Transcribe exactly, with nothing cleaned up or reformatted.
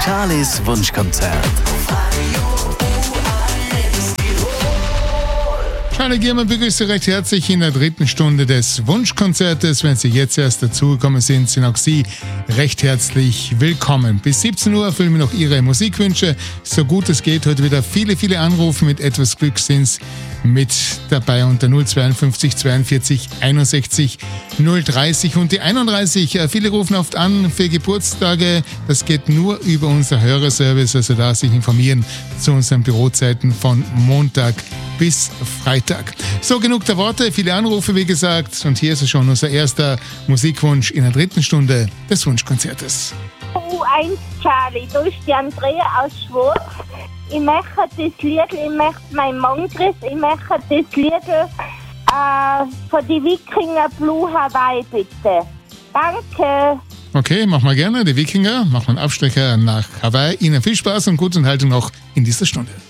Charlies Wunschkonzert. Charlie Giermann begrüßt Sie recht herzlich in der dritten Stunde des Wunschkonzertes. Wenn Sie jetzt erst dazugekommen sind, sind auch Sie recht herzlich willkommen. Bis siebzehn Uhr erfüllen wir noch Ihre Musikwünsche. So gut es geht, heute wieder viele, viele Anrufe. Mit etwas Glück sind Sie mit dabei unter null zweiundfünfzig zweiundvierzig einundsechzig null dreißig und die einunddreißig. Viele rufen oft an für Geburtstage. Das geht nur über unser Hörerservice, also da sich informieren zu unseren Bürozeiten von Montag bis Freitag. So, genug der Worte, viele Anrufe, wie gesagt. Und hier ist schon unser erster Musikwunsch in der dritten Stunde des Wunschkonzertes. U eins Charlie, da ist die Andrea aus Schwarz. Ich möchte das Lied, ich möchte meinen Mann grüßen, ich möchte das Lied äh, von die Wikinger Blue Hawaii, bitte. Danke. Okay, machen wir gerne. Die Wikinger machen einen Abstecher nach Hawaii. Ihnen viel Spaß und gute Unterhaltung noch in dieser Stunde.